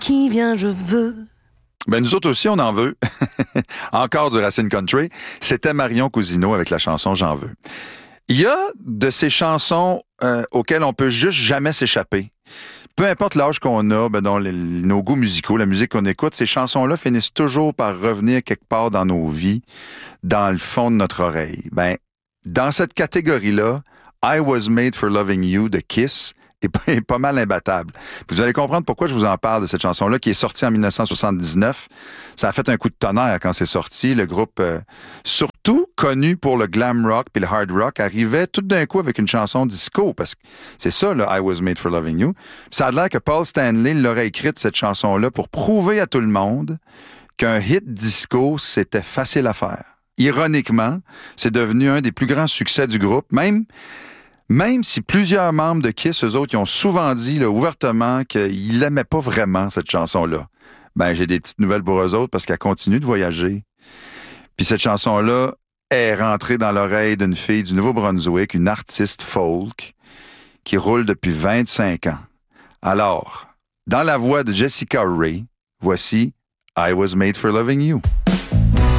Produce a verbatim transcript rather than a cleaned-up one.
qui vient, je veux. Ben nous autres aussi, on en veut. Encore du Racine Country. C'était Marion Cousineau avec la chanson « J'en veux ». Il y a de ces chansons euh, auxquelles on peut juste jamais s'échapper. Peu importe l'âge qu'on a, ben dans les, nos goûts musicaux, la musique qu'on écoute, ces chansons-là finissent toujours par revenir quelque part dans nos vies, dans le fond de notre oreille. Ben, dans cette catégorie-là, « I Was Made for Loving You » de Kiss est pas, est pas mal imbattable. Puis vous allez comprendre pourquoi je vous en parle de cette chanson-là, qui est sortie en dix-neuf cent soixante-dix-neuf. Ça a fait un coup de tonnerre quand c'est sorti. Le groupe, euh, surtout connu pour le glam rock puis le hard rock, arrivait tout d'un coup avec une chanson disco, parce que c'est ça, le « I Was Made for Loving You ». Ça a l'air que Paul Stanley l'aurait écrite, cette chanson-là, pour prouver à tout le monde qu'un hit disco, c'était facile à faire. Ironiquement, c'est devenu un des plus grands succès du groupe, même... Même si plusieurs membres de Kiss, eux autres, ils ont souvent dit là, ouvertement qu'ils n'aimaient pas vraiment cette chanson-là. Ben, j'ai des petites nouvelles pour eux autres parce qu'elle continue de voyager. Puis cette chanson-là est rentrée dans l'oreille d'une fille du Nouveau-Brunswick, une artiste folk, qui roule depuis vingt-cinq ans. Alors, dans la voix de Jessica Rae, voici « I Was Made for Loving You ».